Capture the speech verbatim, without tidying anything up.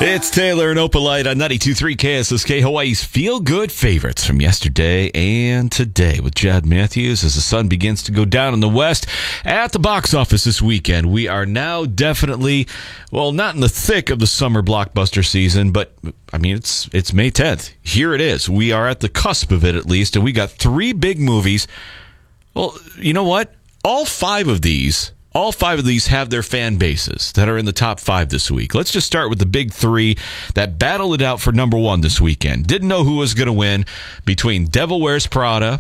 It's Taylor and Opalite on ninety-two point three K S S K, Hawaii's feel-good favorites from yesterday and today with Chad Matthews as the sun begins to go down in the west. At the box office this weekend, we are now definitely, well, not in the thick of the summer blockbuster season, but, I mean, it's it's May tenth. Here it is. We are at the cusp of it, at least, and we got three big movies. Well, you know what? All five of these... All five of these have their fan bases that are in the top five this week. Let's just start with the big three that battled it out for number one this weekend. Didn't know who was going to win between Devil Wears Prada,